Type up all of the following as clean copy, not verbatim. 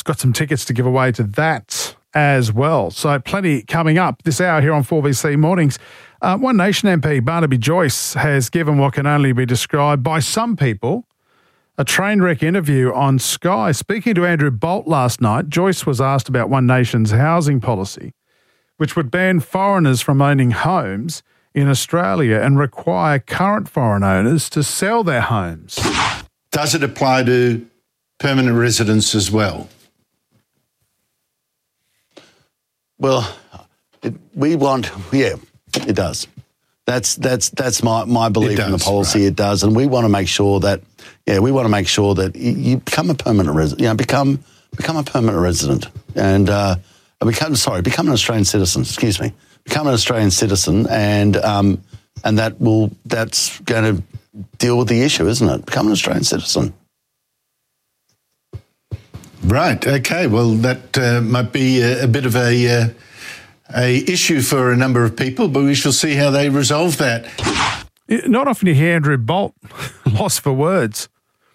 got some tickets to give away to that as well. So plenty coming up this hour here on 4BC Mornings. One Nation MP Barnaby Joyce has given what can only be described by some people a train wreck interview on Sky. Speaking to Andrew Bolt last night, Joyce was asked about One Nation's housing policy, which would ban foreigners from owning homes in Australia and require current foreign owners to sell their homes. Does it apply to permanent residents as well? Well, it does. That's my belief in the policy. Right. It does, and we want to make sure that you become a permanent resident. Become a permanent resident, and become an Australian citizen. Excuse me, become an Australian citizen, and that's going to deal with the issue, isn't it? Become an Australian citizen. Right. Okay. Well, that might be a bit of a issue for a number of people, but we shall see how they resolve that. Not often you hear Andrew Bolt lost for words.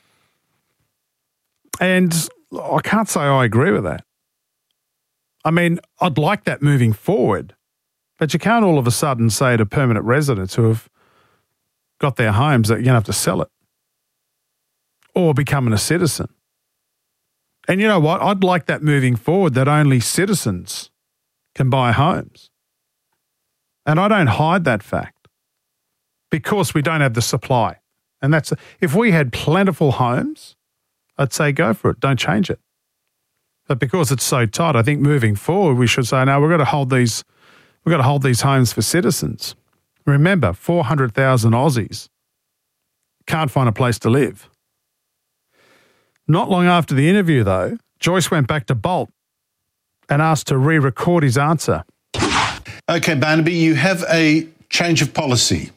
And I can't say I agree with that. I mean, I'd like that moving forward, but you can't all of a sudden say to permanent residents who have got their homes that you're going to have to sell it or becoming a citizen. And you know what? I'd like that moving forward, that only citizens can buy homes. And I don't hide that fact because we don't have the supply. And if we had plentiful homes, I'd say go for it. Don't change it. But because it's so tight, I think moving forward we should say, no, we've got to hold these homes for citizens. Remember, 400,000 Aussies can't find a place to live. Not long after the interview, though, Joyce went back to Bolt and asked to re-record his answer. Okay, Barnaby, you have a change of policy.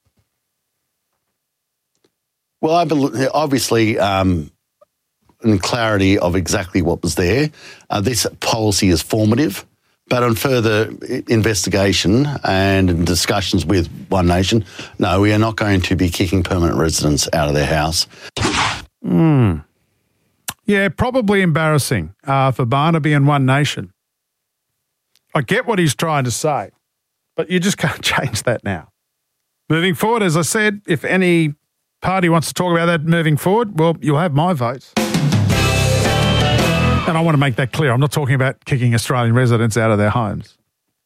Well, I believe, obviously, in clarity of exactly what was there, this policy is formative, but on further investigation and discussions with One Nation, no, we are not going to be kicking permanent residents out of their house. Yeah, probably embarrassing for Barnaby and One Nation. I get what he's trying to say, but you just can't change that now. Moving forward, as I said, if any party wants to talk about that moving forward, well, you'll have my votes. And I want to make that clear. I'm not talking about kicking Australian residents out of their homes.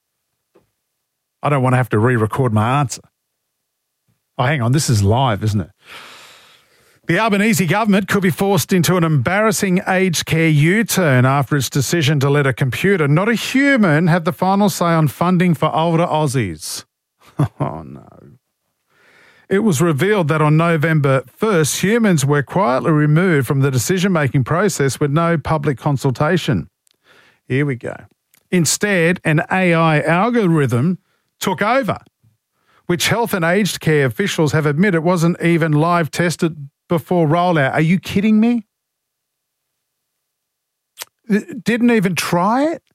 I don't want to have to re-record my answer. Oh, hang on. This is live, isn't it? The Albanese government could be forced into an embarrassing aged care U-turn after its decision to let a computer, not a human, have the final say on funding for older Aussies. Oh, no. It was revealed that on November 1st, humans were quietly removed from the decision-making process with no public consultation. Here we go. Instead, an AI algorithm took over, which health and aged care officials have admitted wasn't even live tested before rollout. Are you kidding me? Didn't even try it?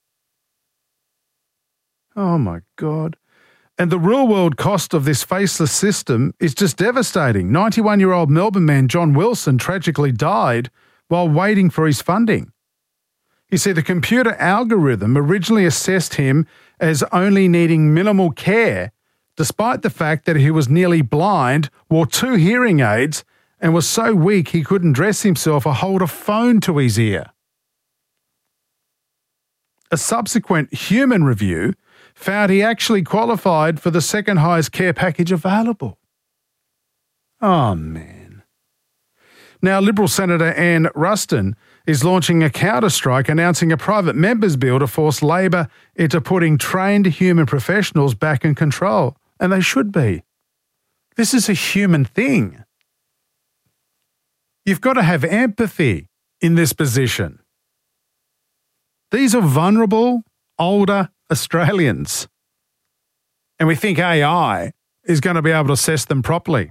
Oh, my God. And the real-world cost of this faceless system is just devastating. 91-year-old Melbourne man John Wilson tragically died while waiting for his funding. You see, the computer algorithm originally assessed him as only needing minimal care, despite the fact that he was nearly blind, wore 2 hearing aids, and was so weak he couldn't dress himself or hold a phone to his ear. A subsequent human review found he actually qualified for the second highest care package available. Oh, man. Now, Liberal Senator Anne Ruston is launching a counter-strike, announcing a private members' bill to force Labor into putting trained human professionals back in control. And they should be. This is a human thing. You've got to have empathy in this position. These are vulnerable, older Australians. And we think AI is going to be able to assess them properly.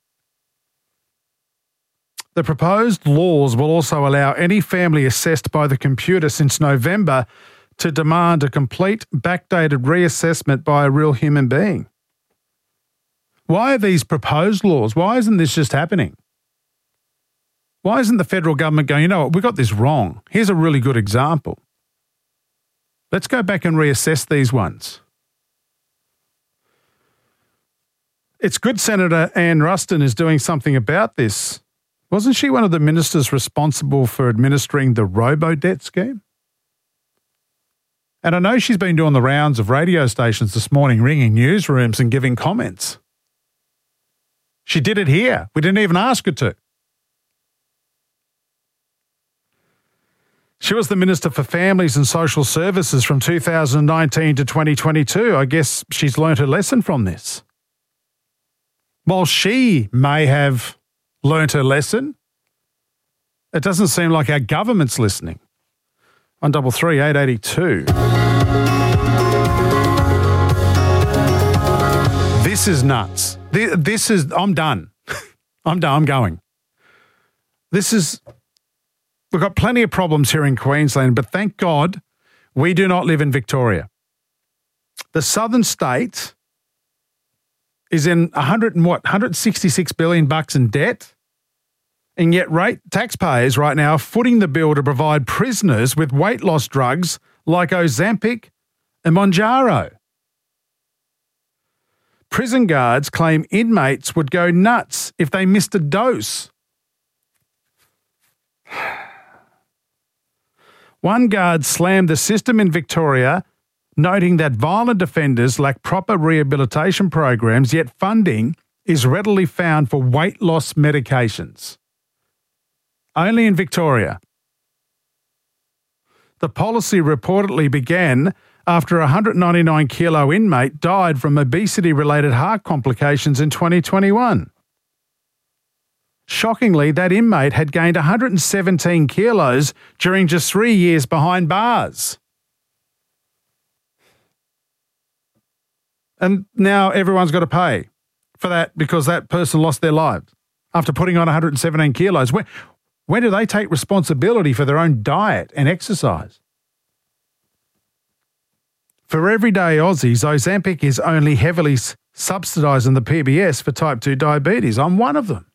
The proposed laws will also allow any family assessed by the computer since November to demand a complete backdated reassessment by a real human being. Why are these proposed laws? Why isn't this just happening? Why isn't the federal government going, you know what, we got this wrong. Here's a really good example. Let's go back and reassess these ones. It's good Senator Ann Ruston is doing something about this. Wasn't she one of the ministers responsible for administering the robo-debt scheme? And I know she's been doing the rounds of radio stations this morning, ringing newsrooms and giving comments. She did it here. We didn't even ask her to. She was the Minister for Families and Social Services from 2019 to 2022. I guess she's learnt her lesson from this. While she may have learnt her lesson, it doesn't seem like our government's listening. 133 882. This is nuts. This is, I'm done. I'm done. I'm going. We've got plenty of problems here in Queensland, but thank God we do not live in Victoria. The southern states is in 166 billion bucks in debt, and yet taxpayers right now are footing the bill to provide prisoners with weight loss drugs like Ozempic and Mounjaro. Prison guards claim inmates would go nuts if they missed a dose. One guard slammed the system in Victoria, noting that violent offenders lack proper rehabilitation programs, yet funding is readily found for weight loss medications. Only in Victoria. The policy reportedly began after a 199-kilo inmate died from obesity-related heart complications in 2021. Shockingly, that inmate had gained 117 kilos during just 3 years behind bars. And now everyone's got to pay for that because that person lost their lives after putting on 117 kilos. When do they take responsibility for their own diet and exercise? For everyday Aussies, Ozempic is only heavily subsidised in the PBS for type 2 diabetes. I'm one of them.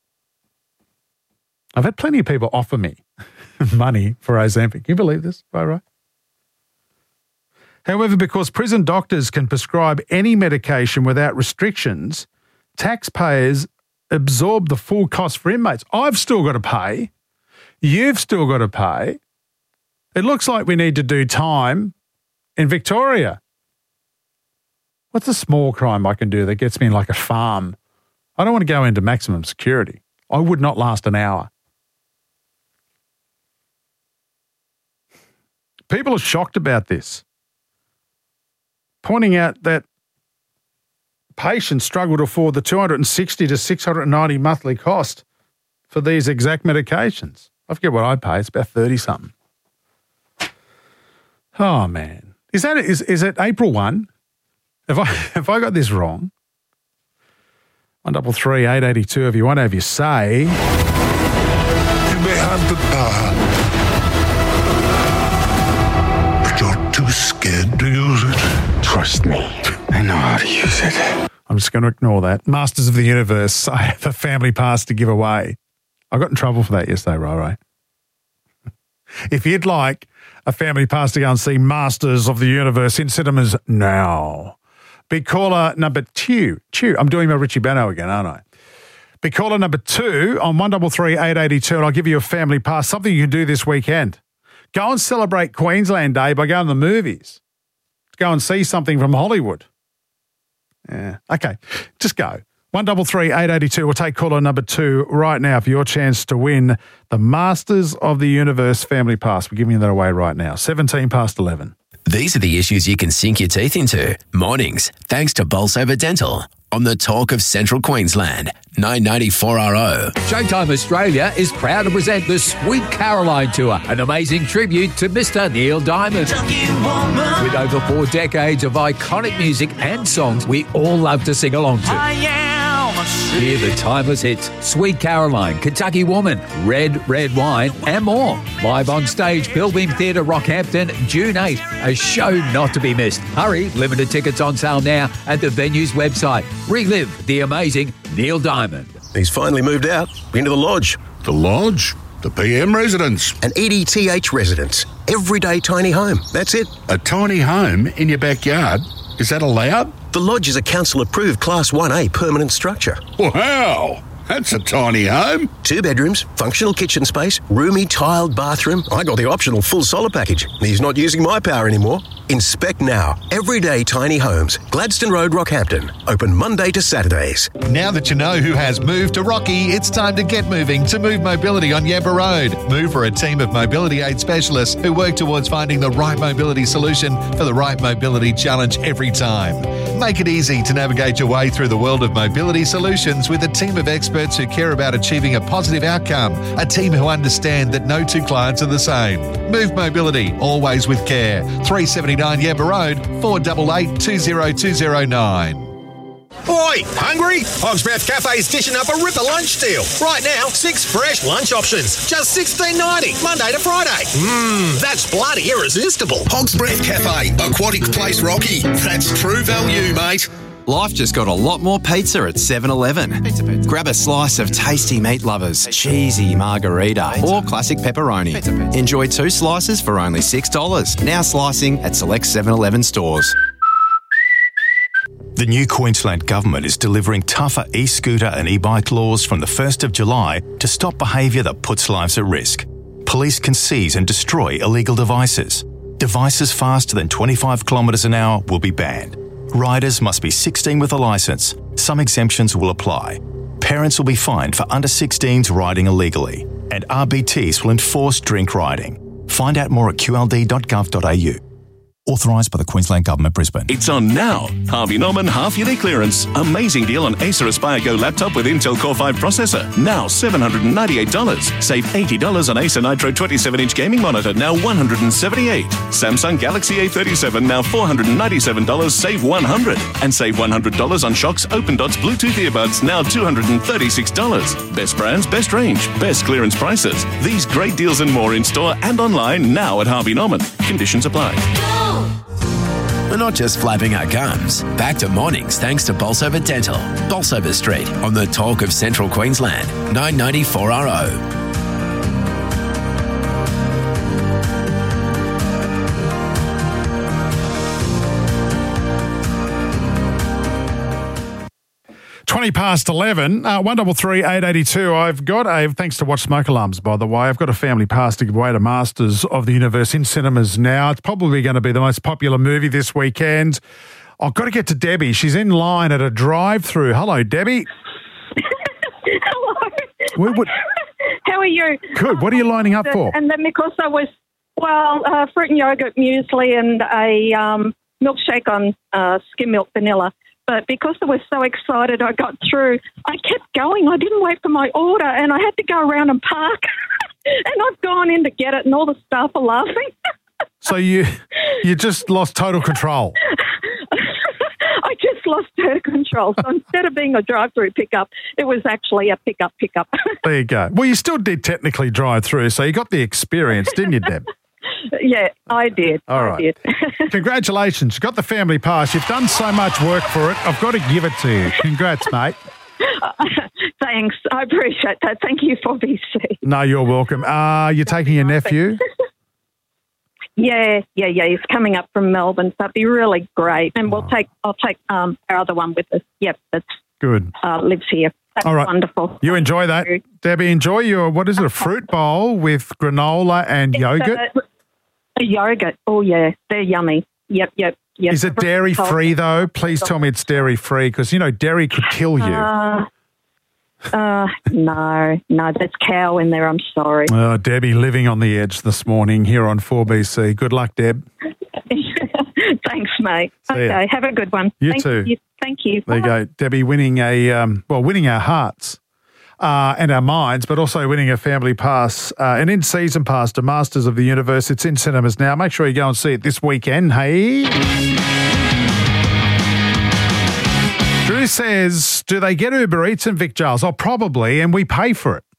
I've had plenty of people offer me money for Ozempic. Can you believe this? Right. However, because prison doctors can prescribe any medication without restrictions, taxpayers absorb the full cost for inmates. I've still got to pay. You've still got to pay. It looks like we need to do time in Victoria. What's a small crime I can do that gets me in like a farm? I don't want to go into maximum security. I would not last an hour. People are shocked about this, pointing out that patients struggle to afford the $260 to $690 monthly cost for these exact medications. I forget what I pay. It's about 30-something. Oh, man. Is it April 1? Have I got this wrong? 133 882 if you want to have your say. You may have the power, but you're too scared to use it. Trust me, I know how to use it. I'm just going to ignore that. Masters of the Universe, I have a family pass to give away. I got in trouble for that yesterday, right? If you'd like a family pass to go and see Masters of the Universe in cinemas now, be caller number 2. I'm doing my Richie Benno again, aren't I? Be caller number 2 on 133 882 and I'll give you a family pass, something you can do this weekend. Go and celebrate Queensland Day by going to the movies. Go and see something from Hollywood. Yeah, okay, just go. 133 882. We'll take caller number 2 right now for your chance to win the Masters of the Universe family pass. We're giving that away right now. 17 past 11. These are the issues you can sink your teeth into. Mornings, thanks to Bolsover Dental. On the Talk of Central Queensland, 994RO. Showtime Australia is proud to present the Sweet Caroline Tour, an amazing tribute to Mr. Neil Diamond. With over 4 decades of iconic music and songs we all love to sing along to. Hear the timeless hits, Sweet Caroline, Kentucky Woman, Red, Red Wine, and more. Live on stage, Pilbeam Theatre, Rockhampton, June 8. A show not to be missed. Hurry, limited tickets on sale now at the venue's website. Relive the amazing Neil Diamond. He's finally moved out into the lodge. The Lodge? The PM residence? An EDTH residence. Everyday tiny home. That's it. A tiny home in your backyard? Is that allowed? The Lodge is a council-approved Class 1A permanent structure. Wow! That's a tiny home. 2 bedrooms, functional kitchen space, roomy tiled bathroom. I got the optional full solar package. He's not using my power anymore. Inspect now. Everyday tiny homes. Gladstone Road, Rockhampton. Open Monday to Saturdays. Now that you know who has moved to Rocky, it's time to get moving to Move Mobility on Yamba Road. Move are a team of mobility aid specialists who work towards finding the right mobility solution for the right mobility challenge every time. Make it easy to navigate your way through the world of mobility solutions with a team of experts who care about achieving a positive outcome. A team who understand that no 2 clients are the same. Move Mobility, always with care. 379 Yamba Road, 488 20209. Oi, hungry? Hog's Breath Cafe's dishing up a ripper lunch deal. Right now, 6 fresh lunch options, just $16.90, Monday to Friday. That's bloody irresistible. Hog's Breath Cafe, Aquatic Place Rocky. That's true value, mate. Life just got a lot more pizza at 7-Eleven. Grab a slice of tasty meat lovers, cheesy margarita, or classic pepperoni. Enjoy 2 slices for only $6. Now slicing at select 7-Eleven stores. The new Queensland Government is delivering tougher e-scooter and e-bike laws from the 1st of July to stop behaviour that puts lives at risk. Police can seize and destroy illegal devices. Devices faster than 25 kilometres an hour will be banned. Riders must be 16 with a licence. Some exemptions will apply. Parents will be fined for under 16s riding illegally. And RBTs will enforce drink riding. Find out more at qld.gov.au. Authorised by the Queensland Government, Brisbane. It's on now. Harvey Norman half-yearly clearance. Amazing deal on Acer Aspire Go laptop with Intel Core 5 processor. Now $798. Save $80 on Acer Nitro 27-inch gaming monitor. Now $178. Samsung Galaxy A37. Now $497. Save $100. And save $100 on Shox Open Dots Bluetooth earbuds. Now $236. Best brands, best range, best clearance prices. These great deals and more in store and online now at Harvey Norman. Conditions apply. We're not just flapping our gums. Back to mornings thanks to Bolsover Dental. Bolsover Street on the Talk of Central Queensland. 994RO. Past 11, 133 882. I've got thanks to Watch Smoke Alarms, by the way, I've got a family pass to give away to Masters of the Universe in cinemas now. It's probably going to be the most popular movie this weekend. I've got to get to Debbie. She's in line at a drive-through. Hello, Debbie. Hello. How are you? Good. What are you lining up for? And then because I was, fruit and yogurt muesli and a milkshake on skim milk vanilla. But because I was so excited I got through, I kept going. I didn't wait for my order, and I had to go around and park. And I've gone in to get it, and all the staff are laughing. So you just lost total control. I just lost total control. So instead of being a drive-through pickup, it was actually a pickup. There you go. Well, you still did technically drive through, so you got the experience, didn't you, Deb? Yeah, I did. All right. I did. Congratulations. You got the family pass. You've done so much work for it. I've got to give it to you. Congrats, mate. Thanks. I appreciate that. Thank you for BC. No, you're welcome. You're taking your nephew? Yeah. He's coming up from Melbourne, so it'd be really great. And I'll take our other one with us. Yep, that's good. Lives here. That's all right. Wonderful. You enjoy that, Debbie. Enjoy your what is it? A fruit bowl with granola and yogurt. A yogurt. Oh yeah, they're yummy. Yep. Is it dairy free though? Please tell me it's dairy free because dairy could kill you. No, there's cow in there. I'm sorry. Debbie living on the edge this morning here on 4BC. Good luck, Deb. Thanks, mate. Okay, have a good one. You too. Thank you. There you go, Debbie, winning winning our hearts and our minds, but also winning a family pass, an in-season pass to Masters of the Universe. It's in cinemas now. Make sure you go and see it this weekend. Hey. Drew says, do they get Uber Eats and Vic Giles? Oh, probably, and we pay for it.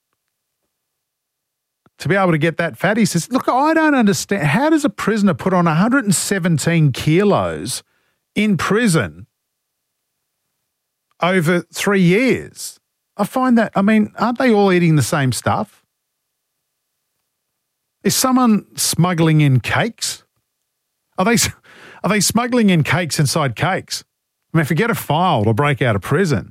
To be able to get that fat, he says, look, I don't understand. How does a prisoner put on 117 kilos in prison over 3 years? I find that, I mean, aren't they all eating the same stuff? Is someone smuggling in cakes? Are they smuggling in cakes inside cakes? I mean, forget a file or break out of prison.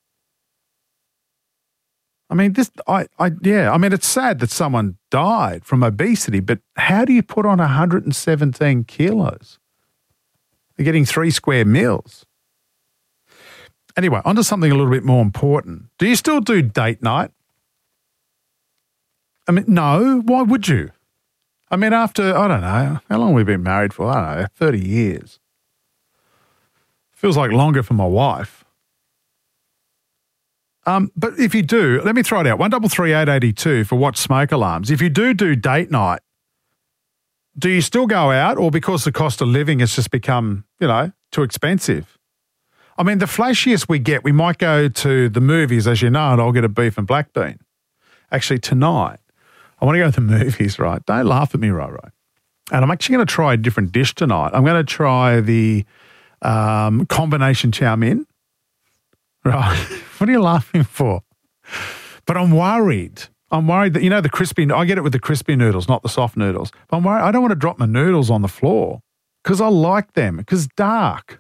I mean, it's sad that someone died from obesity, but how do you put on 117 kilos? They're getting 3 square meals. Anyway, on to something a little bit more important. Do you still do date night? I mean, no. Why would you? I mean, after, I don't know, how long have we been married for? I don't know, 30 years. Feels like longer for my wife. But if you do, let me throw it out, 133 882 for watch smoke alarms. If you do date night, do you still go out, or because the cost of living has just become, too expensive? I mean, the flashiest we get, we might go to the movies, as you know, and I'll get a beef and black bean. Actually, tonight, I want to go to the movies, right? Don't laugh at me, right? And I'm actually going to try a different dish tonight. I'm going to try the combination chow mein. Right. What are you laughing for? But I'm worried. That, the crispy, I get it with the crispy noodles, not the soft noodles. But I'm worried, I don't want to drop my noodles on the floor because I like them, because dark.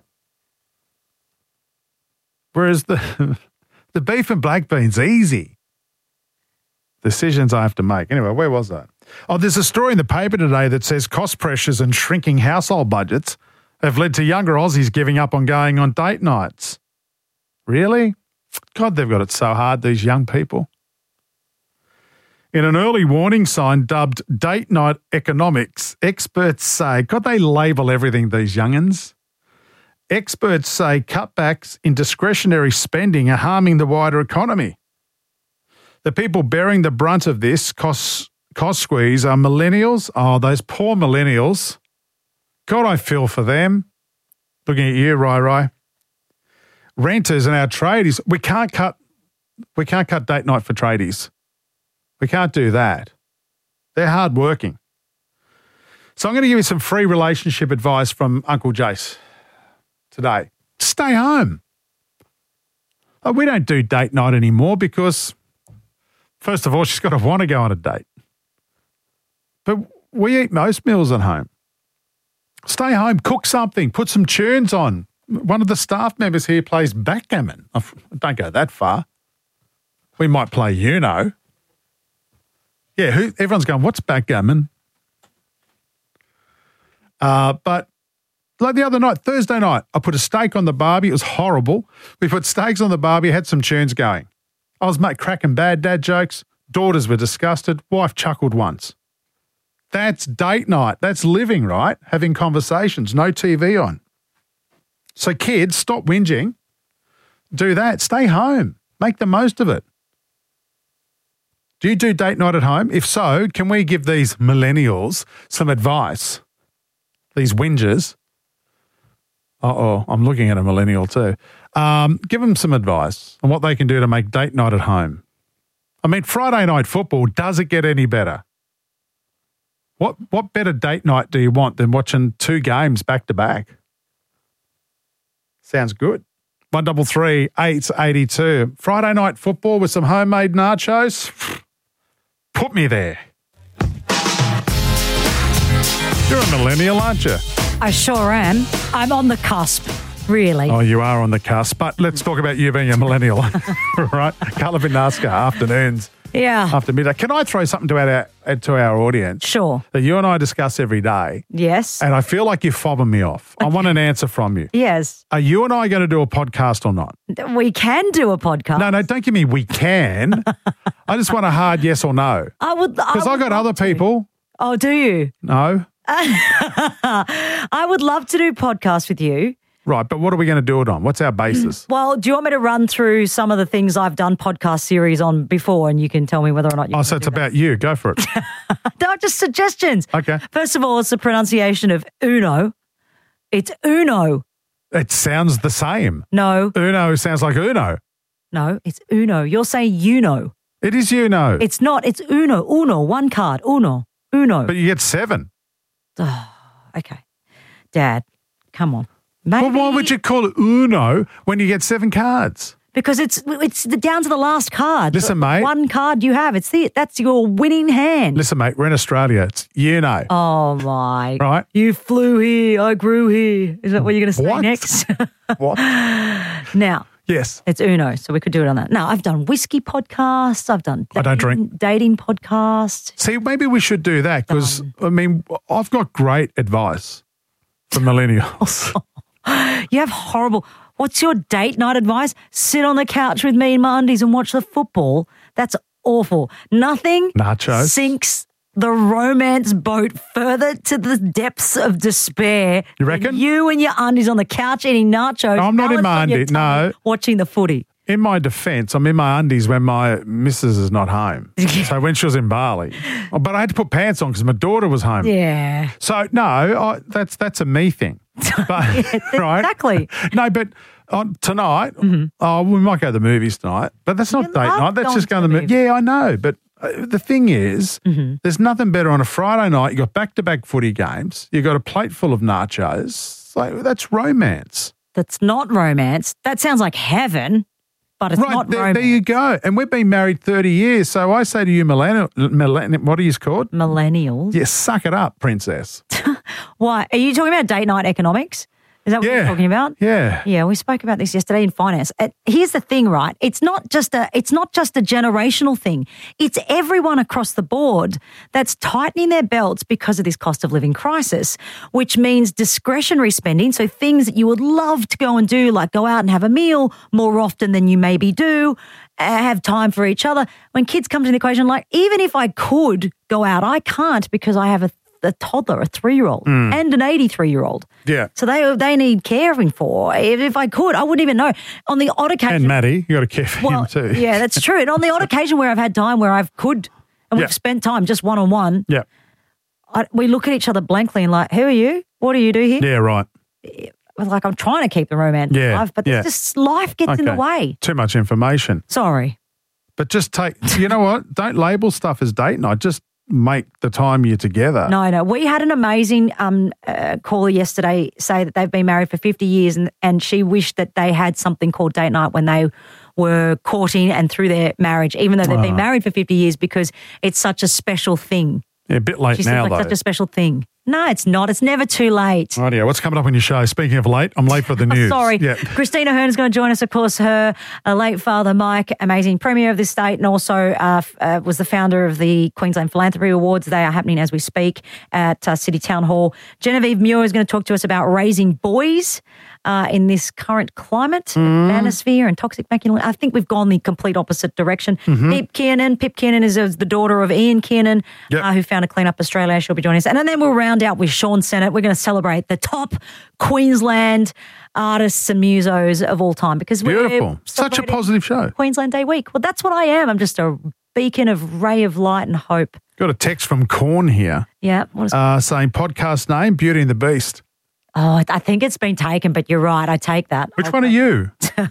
Whereas the beef and black bean's easy. Decisions I have to make. Anyway, where was that? Oh, there's a story in the paper today that says cost pressures and shrinking household budgets have led to younger Aussies giving up on going on date nights. Really? God, they've got it so hard, these young people. In an early warning sign dubbed Date Night Economics, experts say, God, they label everything, these young'uns. Experts say cutbacks in discretionary spending are harming the wider economy. The people bearing the brunt of this cost squeeze are millennials. Oh, those poor millennials. God, I feel for them. Looking at you, Rai. Renters and our tradies, we can't cut date night for tradies. We can't do that. They're hardworking. So I'm going to give you some free relationship advice from Uncle Jace today. Stay home. We don't do date night anymore because, first of all, she's got to want to go on a date. But we eat most meals at home. Stay home, cook something, put some tunes on. One of the staff members here plays backgammon. Don't go that far. We might play Uno. Yeah, everyone's going, what's backgammon? But like the other night, Thursday night, I put a steak on the barbie. It was horrible. We put steaks on the barbie, had some tunes going. I was cracking bad dad jokes. Daughters were disgusted. Wife chuckled once. That's date night. That's living, right? Having conversations, no TV on. So kids, stop whinging. Do that. Stay home. Make the most of it. Do you do date night at home? If so, can we give these millennials some advice? These whingers. Uh-oh, I'm looking at a millennial too. Give them some advice on what they can do to make date night at home. I mean, Friday night football, does it get any better? What better date night do you want than watching 2 games back to back? Sounds good. 133 882. Friday night football with some homemade nachos. Put me there. You're a millennial, aren't you? I sure am. I'm on the cusp, really. Oh, you are on the cusp. But let's talk about you being a millennial, right? Carla Vinasca, afternoons. Yeah. After midday. Can I throw something to our audience? Sure. That you and I discuss every day. Yes. And I feel like you're fobbing me off. Okay. I want an answer from you. Yes. Are you and I going to do a podcast or not? We can do a podcast. No, don't give me we can. I just want a hard yes or no. I would. Because I got other people. Oh, do you? No. I would love to do a podcast with you. Right, but what are we going to do it on? What's our basis? Well, do you want me to run through some of the things I've done podcast series on before and you can tell me whether or not you so it's about you. Go for it. No, just suggestions. Okay. First of all, it's the pronunciation of Uno. It's Uno. It sounds the same. No. Uno sounds like Uno. No, it's Uno. You're saying Uno. It is Uno. It's not. It's Uno. Uno. One card. Uno. But you get 7. Oh, okay. Dad, come on. Maybe. Well, why would you call it Uno when you get 7 cards? Because it's down to the last card. Listen, mate. One card you have. That's your winning hand. Listen, mate, we're in Australia. It's Oh, my. Right? You flew here. I grew here. Is that what you're going to say next? What? Now. Yes. It's Uno, so we could do it on that. Now, I've done whiskey podcasts. I've done I don't drink. Dating podcasts. See, maybe we should do that because, I mean, I've got great advice for millennials. You have horrible... What's your date night advice? Sit on the couch with me in my undies and watch the football. That's awful. Nothing Nachos. sinks the romance boat further to the depths of despair. You reckon? You and your undies on the couch eating nachos. I'm not in my balanced on your undies, no. tummy, watching the footy. In my defence, I'm in my undies when my missus is not home. So when she was in Bali. But I had to put pants on because my daughter was home. Yeah. So, no, that's a me thing. But, right? Exactly. No, but tonight, we might go to the movies tonight. But that's not date night. That's just going to the movies. Yeah, I know. But the thing is, there's nothing better on a Friday night. You got back-to-back footy games. You got a plate full of nachos. Like, that's romance. That's not romance. That sounds like heaven. But it's not romance. There you go. And we've been married 30 years. So I say to you, what are you called? Millennials. Yeah, suck it up, princess. Why? Are you talking about date night economics? Is that what you're talking about? Yeah. Yeah, we spoke about this yesterday in finance. Here's the thing, right? It's not just a generational thing. It's everyone across the board that's tightening their belts because of this cost of living crisis, which means discretionary spending, so things that you would love to go and do, like go out and have a meal more often than you maybe do, have time for each other. When kids come to the equation, like even if I could go out, I can't because I have a toddler, a 3-year-old, and an 83-year-old. Yeah. So they need caring for. If I could, I wouldn't even know. On the odd occasion... And Maddie, you got to care for him too. Yeah, that's true. And on the odd occasion where I've had time where I've could, and we've spent time just one-on-one, we look at each other blankly and like, who are you? What do you do here? Yeah, right. Like I'm trying to keep the romance alive, but just life gets in the way. Too much information. Sorry. But just you know what? Don't label stuff as date night. Just make the time you're together. No. We had an amazing caller yesterday say that they've been married for 50 years and she wished that they had something called date night when they were courting and through their marriage, even though they've been married for 50 years because it's such a special thing. Yeah, a bit late She now, said, though. such a special thing. No, it's not. It's never too late. Rightio. What's coming up on your show? Speaking of late, I'm late for the news. Sorry. Yeah. Christina Hearn is going to join us, of course, her late father, Mike, amazing Premier of this state, and also was the founder of the Queensland Philanthropy Awards. They are happening as we speak at City Town Hall. Genevieve Muir is going to talk to us about raising boys in this current climate, manosphere and toxic masculinity. I think we've gone the complete opposite direction. Pip Kiernan is the daughter of Ian Kiernan, who founded Clean Up Australia. She'll be joining us. And then we'll round out with Sean Sennett. We're going to celebrate the top Queensland artists and musos of all time because Beautiful. Such a positive show. Queensland Day week. Well, that's what I am. I'm just a beacon of ray of light and hope. Got a text from Corn here. Yeah. What is saying podcast name, Beauty and the Beast. Oh, I think it's been taken, but you're right. I take that. Which one are you?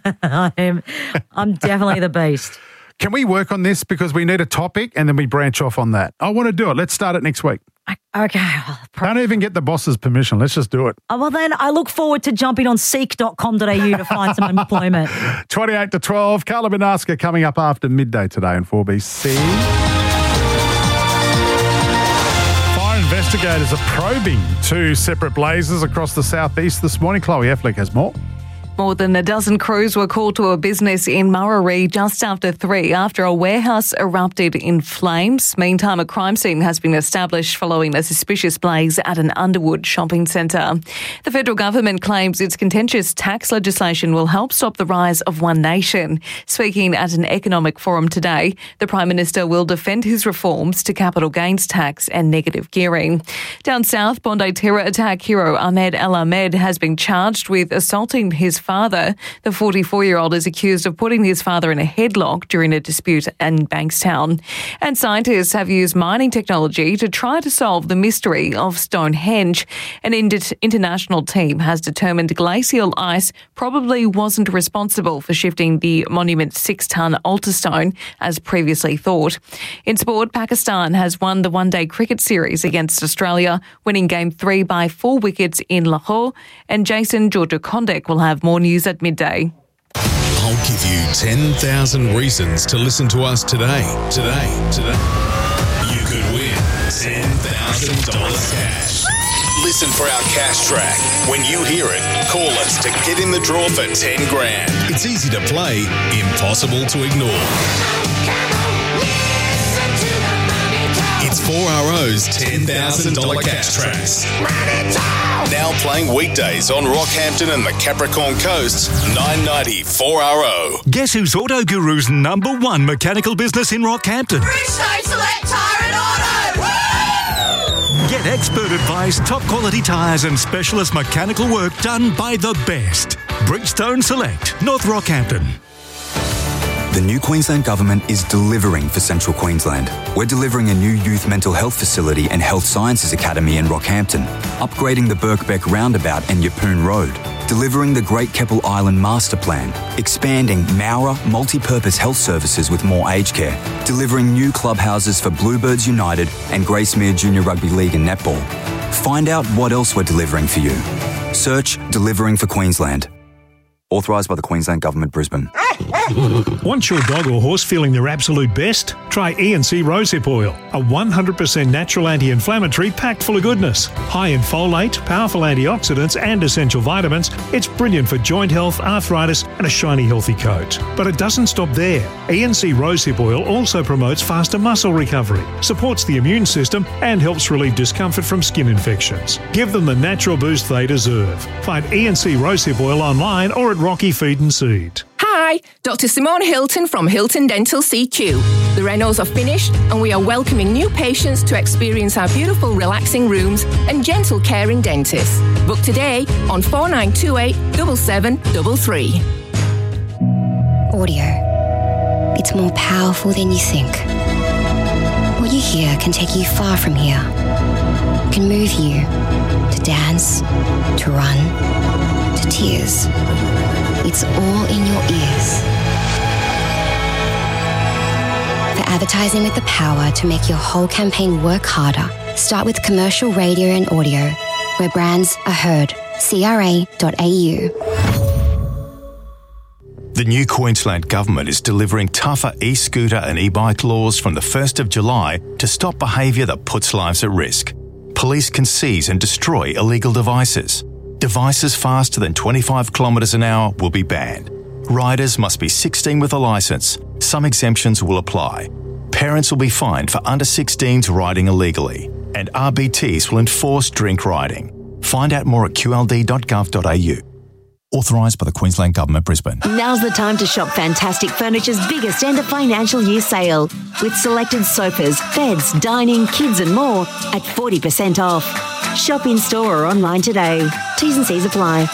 I'm definitely the Beast. Can we work on this because we need a topic and then we branch off on that? I want to do it. Let's start it next week. Okay. Don't even get the boss's permission. Let's just do it. Well, then I look forward to jumping on seek.com.au to find some employment. 28 to 12. Carla Banaska coming up after midday today on 4BC. Investigators are probing 2 separate blazes across the southeast this morning. Chloe Affleck has more. More than a dozen crews were called to a business in Murray just after 3 after a warehouse erupted in flames. Meantime, a crime scene has been established following a suspicious blaze at an Underwood shopping centre. The federal government claims its contentious tax legislation will help stop the rise of One Nation. Speaking at an economic forum today, the Prime Minister will defend his reforms to capital gains tax and negative gearing. Down south, Bondi terror attack hero Ahmed El Ahmed has been charged with assaulting his father. The 44-year-old is accused of putting his father in a headlock during a dispute in Bankstown. And scientists have used mining technology to try to solve the mystery of Stonehenge. An international team has determined glacial ice probably wasn't responsible for shifting the monument's 6-ton altar stone as previously thought. In sport, Pakistan has won the one-day cricket series against Australia, winning Game 3 by 4 wickets in Lahore. And Jason Georgia-Kondek will have more news at midday. Hold give you 10,000 reasons to listen to us today. You could win $10,000 cash. Listen for our cash track. When you hear it, call us to get in the draw for 10 grand. It's easy to play, impossible to ignore. It's 4RO's $10,000 cash tracks. Now playing weekdays on Rockhampton and the Capricorn Coast, 990 4RO. Guess who's Auto Guru's #1 mechanical business in Rockhampton? Bridgestone Select Tyre and Auto! Woo! Get expert advice, top quality tyres and specialist mechanical work done by the best. Bridgestone Select, North Rockhampton. The new Queensland Government is delivering for Central Queensland. We're delivering a new youth mental health facility and health sciences academy in Rockhampton, upgrading the Birkbeck Roundabout and Yeppoon Road, delivering the Great Keppel Island Master Plan, expanding Mowra multi-purpose health services with more aged care, delivering new clubhouses for Bluebirds United and Gracemere Junior Rugby League and Netball. Find out what else we're delivering for you. Search Delivering for Queensland. Authorised by the Queensland Government, Brisbane. Want your dog or horse feeling their absolute best? Try E&C Rosehip Oil, a 100% natural anti-inflammatory packed full of goodness. High in folate, powerful antioxidants and essential vitamins, it's brilliant for joint health, arthritis and a shiny healthy coat. But it doesn't stop there. E&C Rosehip Oil also promotes faster muscle recovery, supports the immune system and helps relieve discomfort from skin infections. Give them the natural boost they deserve. Find E&C Rosehip Oil online or at Rocky Feed and Seed. Hi, Dr. Simone Hilton from Hilton Dental CQ. The renos are finished and we are welcoming new patients to experience our beautiful relaxing rooms and gentle caring dentists. Book today on 4928 7733. Audio. It's more powerful than you think. What you hear can take you far from here. It can move you to dance, to run, to tears. It's all in your ears. For advertising with the power to make your whole campaign work harder, start with commercial radio and audio, where brands are heard. CRA.au. The new Queensland Government is delivering tougher e-scooter and e-bike laws from the 1st of July to stop behaviour that puts lives at risk. Police can seize and destroy illegal devices. Devices faster than 25 kilometres an hour will be banned. Riders must be 16 with a licence. Some exemptions will apply. Parents will be fined for under 16s riding illegally. And RBTs will enforce drink riding. Find out more at qld.gov.au. Authorised by the Queensland Government, Brisbane. Now's the time to shop Fantastic Furniture's biggest end of financial year sale, with selected sofas, beds, dining, kids and more at 40% off. Shop in store or online today. T's and C's apply.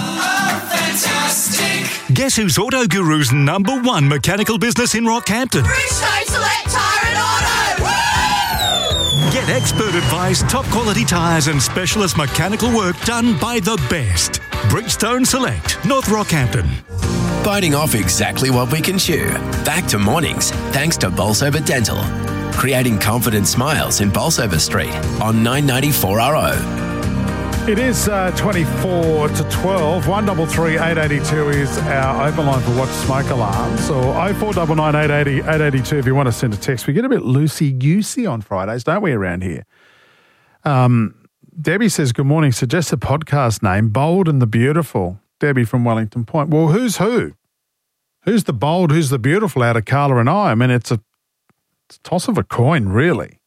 Fantastic. Guess who's Auto Guru's #1 mechanical business in Rockhampton? Bridgestone Select Tyre and Auto! Woo! Get expert advice, top quality tyres and specialist mechanical work done by the best. Bridgestone Select, North Rockhampton. Biting off exactly what we can chew. Back to mornings, thanks to Bolsover Dental. Creating confident smiles in Bolsover Street on 994 RO. It is 24 to 12. 133 882 is our open line for Watch Smoke Alarms, or 0499 880 882 if you want to send a text. We get a bit loosey-goosey on Fridays, don't we, around here? Debbie says, good morning. Suggest a podcast name, Bold and the Beautiful. Debbie from Wellington Point. Well, who's who? Who's the bold, who's the beautiful out of Carla and I? I mean, it's a toss of a coin, really.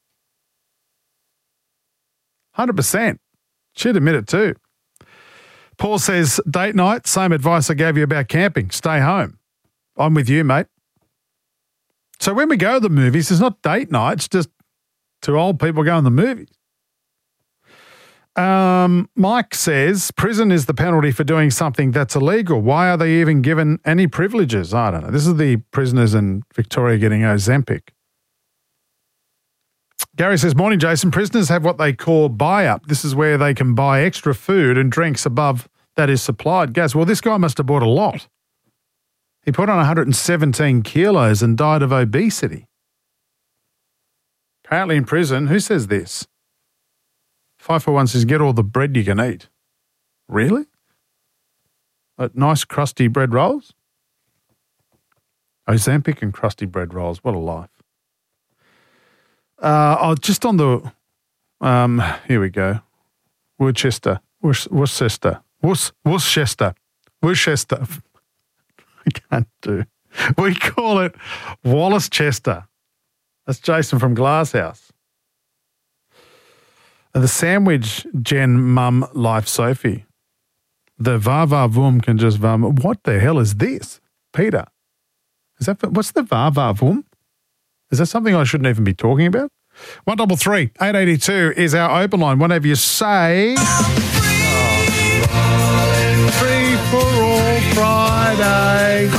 100%. She'd admit it too. Paul says, date night, same advice I gave you about camping. Stay home. I'm with you, mate. So when we go to the movies, it's not date night. It's just two old people going to the movies. Mike says, prison is the penalty for doing something that's illegal. Why are they even given any privileges? I don't know. This is the prisoners in Victoria getting Ozempic. Gary says, morning, Jason. Prisoners have what they call buy-up. This is where they can buy extra food and drinks above that is supplied. Gaz, well, this guy must have bought a lot. He put on 117 kilos and died of obesity. Apparently in prison, who says this? 541 says, get all the bread you can eat. Really? Like nice crusty bread rolls? Ozempic and crusty bread rolls. What a life. Just on the, here we go. Worcester. I can't do. We call it Wallace Chester. That's Jason from Glasshouse. The sandwich Gen Mum Life Sophie. The va voom can just vam. What the hell is this, Peter? What's the va voom? Is that something I shouldn't even be talking about? 133 882 is our open line. Whatever you say. Free for all Friday.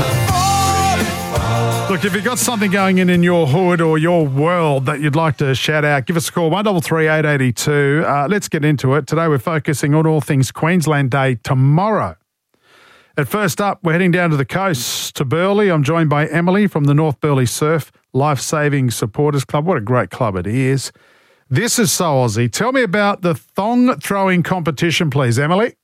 Look, if you've got something going in your hood or your world that you'd like to shout out, give us a call, 133 882. Let's get into it. Today we're focusing on all things Queensland Day tomorrow. At first up, we're heading down to the coast to Burleigh. I'm joined by Emily from the North Burleigh Surf Life-Saving Supporters Club. What a great club it is. This is so Aussie. Tell me about the thong throwing competition, please, Emily.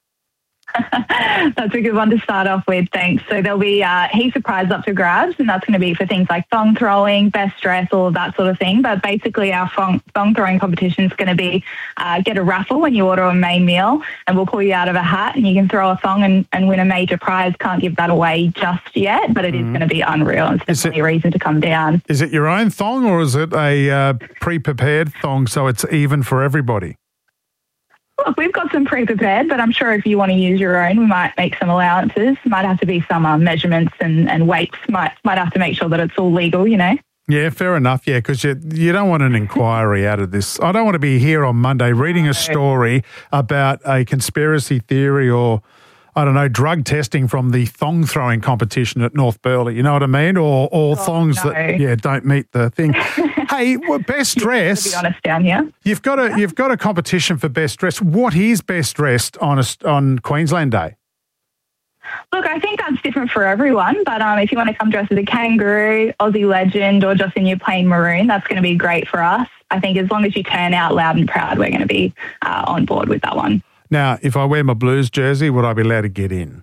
That's a good one to start off with, thanks. So there'll be heaps of prizes up for grabs, and that's going to be for things like thong throwing, best dress, all of that sort of thing. But basically our thong throwing competition is going to be get a raffle when you order a main meal, and we'll pull you out of a hat and you can throw a thong and win a major prize. Can't give that away just yet, but it is going to be unreal. It's definitely a reason to come down. Is it your own thong or is it a pre-prepared thong so it's even for everybody? Look, we've got some pre-prepared, but I'm sure if you want to use your own, we might make some allowances. Might have to be some measurements and weights. Might have to make sure that it's all legal, you know. Yeah, fair enough. Yeah, because you don't want an inquiry out of this. I don't want to be here on Monday reading a story about a conspiracy theory or, I don't know, drug testing from the thong throwing competition at North Burleigh. You know what I mean? Or thongs that don't meet the thing. Hey, well, best dress. To be honest, down here, you've got a competition for best dress. What is best dressed on Queensland Day? Look, I think that's different for everyone, but if you want to come dressed as a kangaroo, Aussie legend, or just in your plain maroon, that's going to be great for us. I think as long as you turn out loud and proud, we're going to be on board with that one. Now, if I wear my Blues jersey, would I be allowed to get in?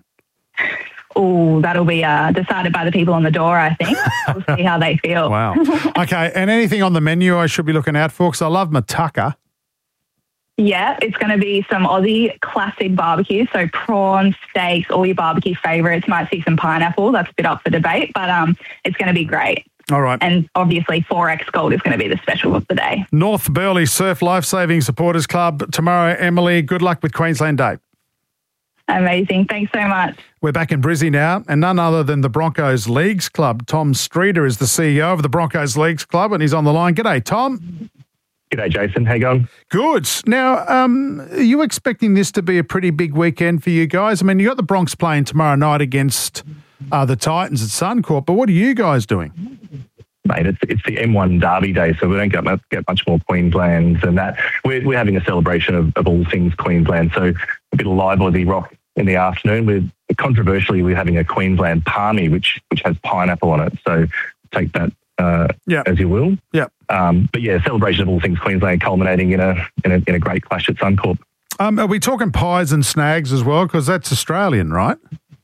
Oh, that'll be decided by the people on the door, I think. We'll see how they feel. Wow. Okay, and anything on the menu I should be looking out for? Because I love my tucker. Yeah, it's going to be some Aussie classic barbecue, so prawns, steaks, all your barbecue favourites. Might see some pineapple. That's a bit up for debate, but it's going to be great. All right. And obviously 4X Gold is going to be the special of the day. North Burleigh Surf Life-Saving Supporters Club tomorrow. Emily, good luck with Queensland Day. Amazing. Thanks so much. We're back in Brizzy now, and none other than the Broncos Leagues Club. Tom Streeter is the CEO of the Broncos Leagues Club, and he's on the line. G'day, Tom. G'day, Jason. How you going? Good. Now, are you expecting this to be a pretty big weekend for you guys? I mean, you got the Bronx playing tomorrow night against the Titans at Suncorp, but what are you guys doing? Mate, it's the M1 Derby Day, so we don't get much more Queensland than that. We're having a celebration of all things Queensland, so a bit of live Aussie rock in the afternoon. Controversially, we're having a Queensland Palmy, which has pineapple on it, so take that as you will. Yeah. But yeah, celebration of all things Queensland, culminating in a great clash at Suncorp. Are we talking pies and snags as well? Because that's Australian, right?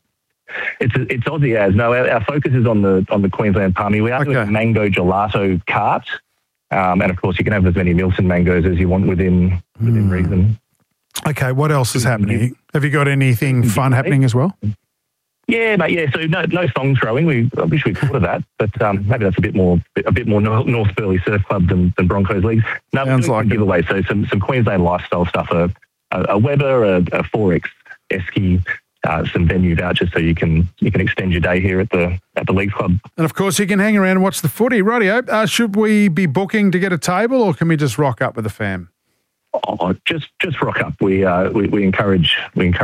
It's Aussie as. No, our focus is on the Queensland Palmy. We are doing a mango gelato cart, and of course you can have as many Milton mangoes as you want within reason. Okay, what else is happening? Have you got anything fun happening as well? Yeah, mate. Yeah, so no thong throwing. I wish we thought of that, but maybe that's a bit more North Burleigh Surf Club than Broncos Leagues. No, sounds like giveaway. So some Queensland lifestyle stuff. A Weber, a 4X esky. Some venue vouchers so you can extend your day here at the Leagues Club. And of course you can hang around and watch the footy. Rightio. Should we be booking to get a table, or can we just rock up with the fam? Oh, just rock up. We encourage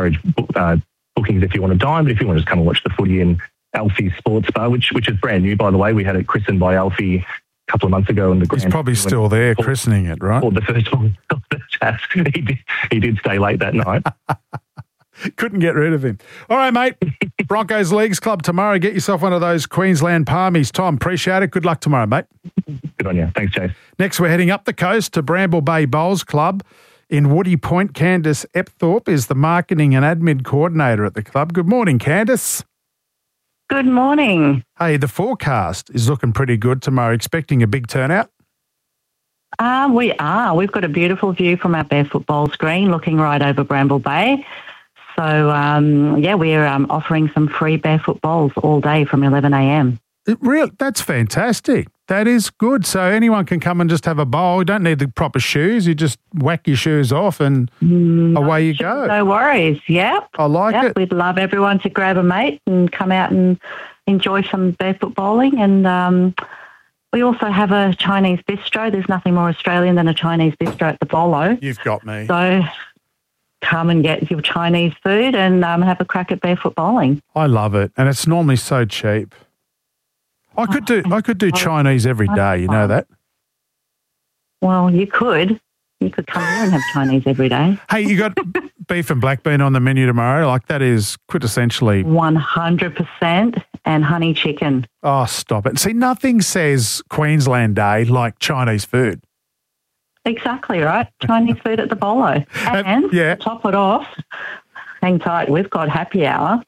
bookings if you want to dine, but if you want to just come and watch the footy in Alfie's Sports Bar, which is brand new, by the way. We had it christened by Alfie a couple of months ago. And he's probably still there christening it, right? Or the first one. He did stay late that night. Couldn't get rid of him. All right, mate. Broncos Leagues Club tomorrow. Get yourself one of those Queensland Palmies. Tom, appreciate it. Good luck tomorrow, mate. Good on you. Thanks, Chase. Next, we're heading up the coast to Bramble Bay Bowls Club in Woody Point. Candice Epthorpe is the marketing and admin coordinator at the club. Good morning, Candice. Good morning. Hey, the forecast is looking pretty good tomorrow. Expecting a big turnout? We are. We've got a beautiful view from our Barefoot Bowls green looking right over Bramble Bay. So, we're offering some free Barefoot Bowls all day from 11 a.m. That's fantastic. That is good. So anyone can come and just have a bowl. You don't need the proper shoes. You just whack your shoes off and away you go. No worries. Yep. I like it. We'd love everyone to grab a mate and come out and enjoy some barefoot bowling. And we also have a Chinese bistro. There's nothing more Australian than a Chinese bistro at the Bolo. You've got me. So come and get your Chinese food and have a crack at barefoot bowling. I love it. And it's normally so cheap. I could do Chinese every day, you know that? Well, you could. You could come here and have Chinese every day. Hey, you got beef and black bean on the menu tomorrow? Like, that is quintessentially 100%, and honey chicken. Oh, stop it. See, nothing says Queensland Day like Chinese food. Exactly right. Chinese food at the Bolo. And to top it off, hang tight, we've got happy hour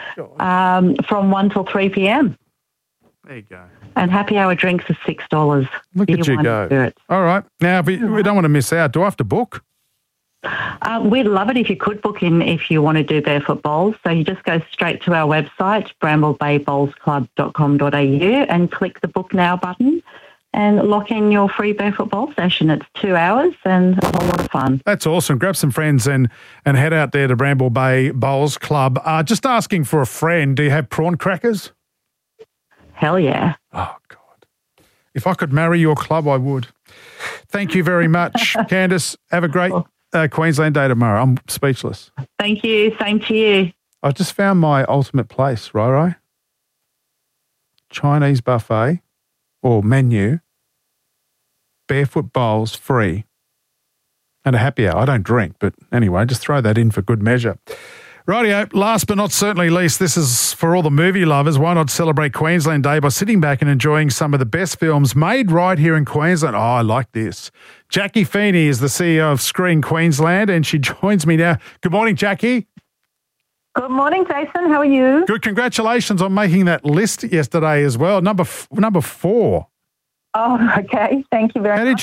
from 1 till 3 p.m. There you go. And happy hour drinks are $6. Look at you go. Spirits. All right. Now, we don't want to miss out. Do I have to book? We'd love it if you could book in if you want to do barefoot bowls. So you just go straight to our website, bramblebaybowlsclub.com.au, and click the book now button and lock in your free barefoot bowl session. It's 2 hours and a whole lot of fun. That's awesome. Grab some friends and head out there to Bramble Bay Bowls Club. Just asking for a friend, do you have prawn crackers? Hell yeah. Oh, God. If I could marry your club, I would. Thank you very much, Candice. Have a great Queensland Day tomorrow. I'm speechless. Thank you. Same to you. I just found my ultimate place, Roro. Chinese buffet or menu, barefoot bowls free, and a happy hour. I don't drink, but anyway, just throw that in for good measure. Rightio, last but not certainly least, this is for all the movie lovers. Why not celebrate Queensland Day by sitting back and enjoying some of the best films made right here in Queensland? Oh, I like this. Jackie Feeney is the CEO of Screen Queensland, and she joins me now. Good morning, Jackie. Good morning, Jason. How are you? Good. Congratulations on making that list yesterday as well. Number 4. Oh, okay. Thank you very much. How did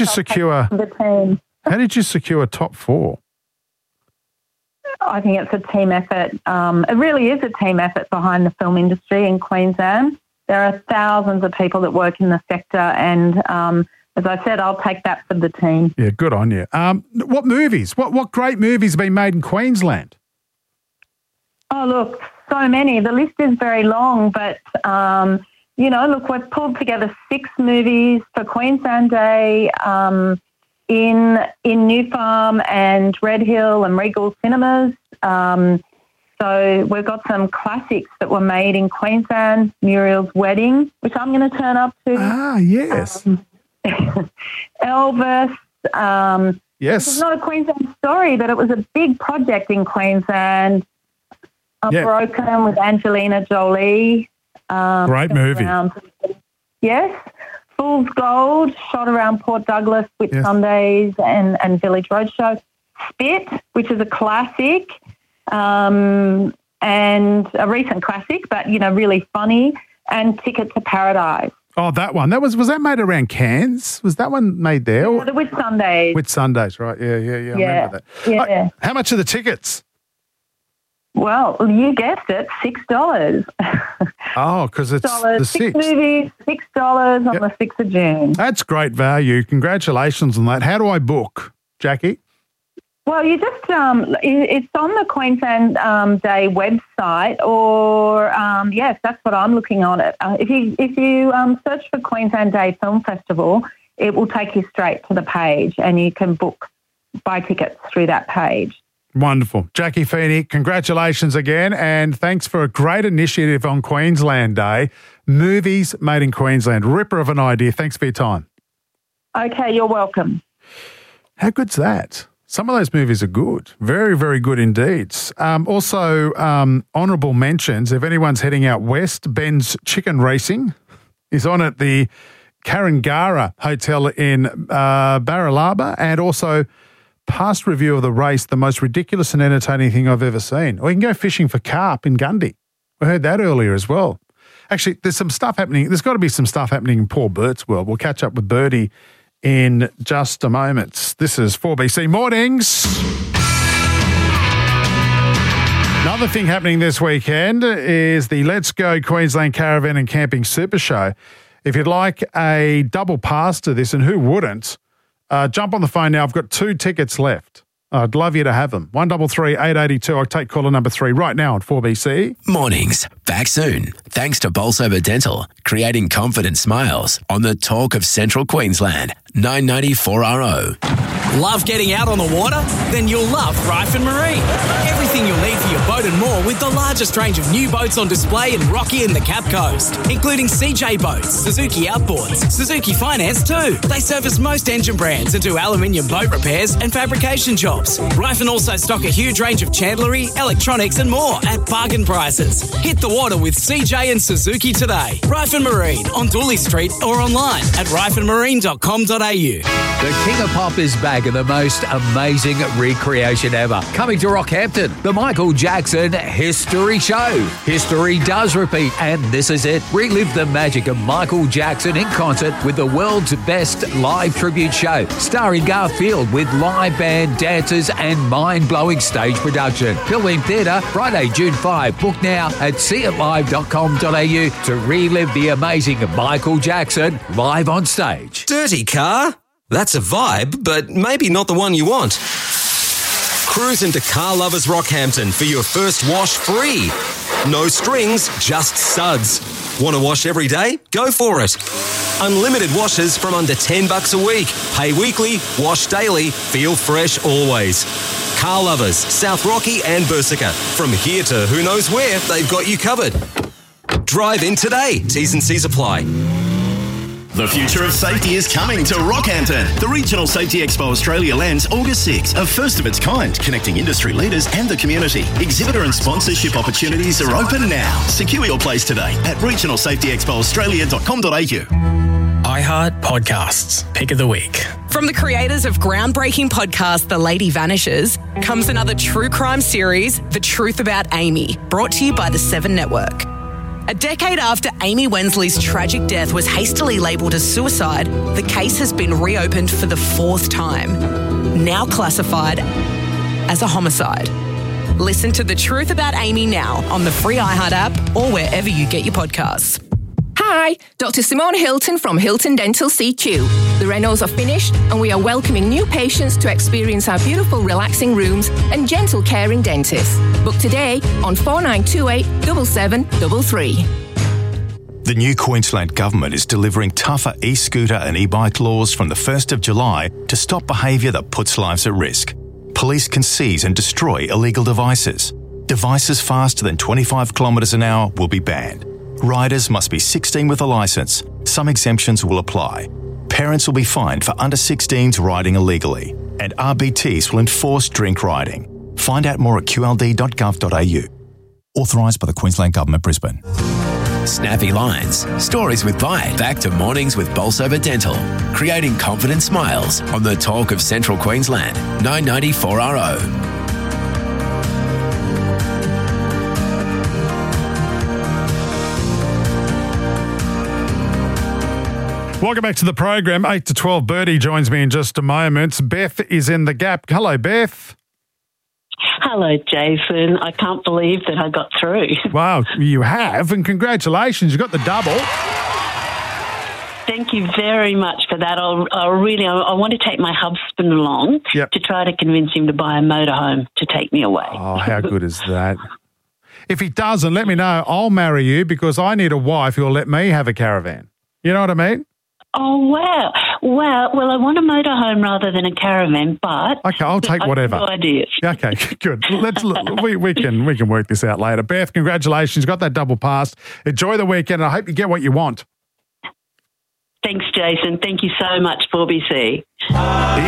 you secure top 4? I think it's a team effort. It really is a team effort behind the film industry in Queensland. There are thousands of people that work in the sector, and as I said, I'll take that for the team. Yeah, good on you. What movies? What great movies have been made in Queensland? Oh, look, so many. The list is very long, but, look, we've pulled together 6 movies for Queensland Day, in New Farm and Red Hill and Regal Cinemas. So we've got some classics that were made in Queensland, Muriel's Wedding, which I'm going to turn up to. Ah, yes. Elvis. Yes. It's not a Queensland story, but it was a big project in Queensland. Broken with Angelina Jolie. Great movie. Yes. Fool's Gold, shot around Port Douglas, Whitsundays and Village Roadshow. Spit, which is a classic, and a recent classic, but, really funny, and Ticket to Paradise. Oh, that one. Was that made around Cairns? Was that one made there? Yeah, the Whitsundays. Whitsundays, right. Yeah. I remember that. Yeah. How much are the tickets? Well, you guessed it, $6. Oh, because it's the 6th. 6 movies, $6 on the 6th of June. That's great value. Congratulations on that. How do I book, Jackie? Well, you just it's on the Queensland Day website, or yes, that's what I'm looking on it. If you search for Queensland Day Film Festival, it will take you straight to the page, and you can buy tickets through that page. Wonderful. Jackie Feeney, congratulations again, and thanks for a great initiative on Queensland Day. Movies made in Queensland. Ripper of an idea. Thanks for your time. Okay, you're welcome. How good's that? Some of those movies are good. Very, very good indeed. Also, honourable mentions, if anyone's heading out west, Ben's Chicken Racing is on at the Karangara Hotel in Baralaba, and also past review of the race, the most ridiculous and entertaining thing I've ever seen. Or you can go fishing for carp in Gundy. We heard that earlier as well. Actually, there's some stuff happening. There's got to be some stuff happening in Paul Burt's world. We'll catch up with Bertie in just a moment. This is 4BC Mornings. Another thing happening this weekend is the Let's Go Queensland Caravan and Camping Super Show. If you'd like a double pass to this, and who wouldn't, jump on the phone now. I've got 2 tickets left. I'd love you to have them. 133 882. I'll take caller number 3 right now on 4BC. Mornings, back soon. Thanks to Bolsover Dental, creating confident smiles on the talk of Central Queensland. 994RO. Love getting out on the water? Then you'll love Ryford Marine. Everything you'll need for your boat and more with the largest range of new boats on display in Rocky and the Cap Coast, including CJ Boats, Suzuki Outboards, Suzuki Finance too. They service most engine brands and do aluminium boat repairs and fabrication jobs. Ryford also stock a huge range of chandlery, electronics and more at bargain prices. Hit the water with CJ and Suzuki today. Ryford Marine on Dooley Street or online at ryfordmarine.com.au. The King of Pop is back in the most amazing recreation ever. Coming to Rockhampton, the Michael Jackson History Show. History does repeat, and this is it. Relive the magic of Michael Jackson in concert with the world's best live tribute show, starring Garth Field with live band, dancers, and mind-blowing stage production. Pilgrim Theatre, Friday, June 5. Book now at seeitlive.com.au to relive the amazing Michael Jackson live on stage. Dirty car? That's a vibe, but maybe not the one you want. Cruise into Car Lovers Rockhampton for your first wash free. No strings, just suds. Want to wash every day? Go for it. Unlimited washes from under $10 a week. Pay weekly, wash daily, feel fresh always. Car Lovers, South Rocky and Bursica. From here to who knows where, they've got you covered. Drive in today. T's and C's apply. The future of safety is coming to Rockhampton. The Regional Safety Expo Australia lands August 6, a first of its kind, connecting industry leaders and the community. Exhibitor and sponsorship opportunities are open now. Secure your place today at regionalsafetyexpoaustralia.com.au. iHeart Podcasts, Pick of the Week. From the creators of groundbreaking podcast The Lady Vanishes comes another true crime series, The Truth About Amy, brought to you by the 7 Network. A decade after Amy Wensley's tragic death was hastily labelled as suicide, the case has been reopened for the 4th time, now classified as a homicide. Listen to The Truth About Amy now on the free iHeart app or wherever you get your podcasts. Hi, Dr. Simone Hilton from Hilton Dental CQ. The renos are finished and we are welcoming new patients to experience our beautiful relaxing rooms and gentle caring dentists. Book today on 4928 7733. The new Queensland Government is delivering tougher e-scooter and e-bike laws from the 1st of July to stop behaviour that puts lives at risk. Police can seize and destroy illegal devices. Devices faster than 25 kilometres an hour will be banned. Riders must be 16 with a licence. Some exemptions will apply. Parents will be fined for under 16s riding illegally. And RBTs will enforce drink riding. Find out more at qld.gov.au. Authorised by the Queensland Government, Brisbane. Snappy lines, stories with bite. Back to Mornings with Bolsover Dental, creating confident smiles on the talk of Central Queensland. 994RO. Welcome back to the program. 8 to 12. Bertie joins me in just a moment. Beth is in the gap. Hello, Beth. Hello, Jason. I can't believe that I got through. Wow, you have, and congratulations. You got the double. Thank you very much for that. I want to take my husband along to try to convince him to buy a motorhome to take me away. Oh, how good is that? If he doesn't, let me know. I'll marry you because I need a wife who'll let me have a caravan. You know what I mean? Oh, wow. Well, I want a motorhome rather than a caravan, but... Okay, I'll take whatever. I've got ideas. Okay, good. We can work this out later. Beth, congratulations. Got that double pass. Enjoy the weekend. I hope you get what you want. Thanks, Jason. Thank you so much, 4BC.